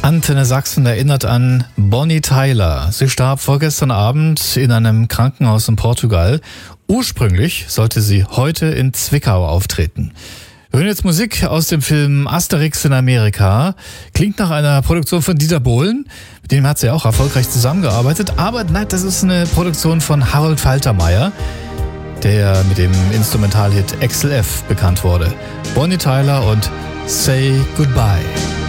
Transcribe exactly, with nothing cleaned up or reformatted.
Antenne Sachsen erinnert an Bonnie Tyler. Sie starb vorgestern Abend in einem Krankenhaus in Portugal. Ursprünglich sollte sie heute in Zwickau auftreten. Wir hören jetzt Musik aus dem Film Asterix in Amerika. Klingt nach einer Produktion von Dieter Bohlen. Mit dem hat sie auch erfolgreich zusammengearbeitet. Aber nein, das ist eine Produktion von Harold Faltermeier, der mit dem Instrumentalhit Axel F. bekannt wurde. Bonnie Tyler und Say Goodbye.